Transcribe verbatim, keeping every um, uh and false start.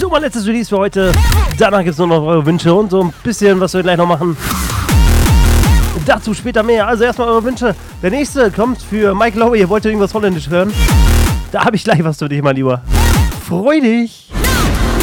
So, mein letztes Release für heute. Danach gibt es nur noch eure Wünsche und so ein bisschen, was wir gleich noch machen. Dazu später mehr. Also erstmal eure Wünsche. Der nächste kommt für Mike Lowe. Ihr wollt irgendwas Holländisch hören? Da habe ich gleich was für dich, mein Lieber. Freu dich!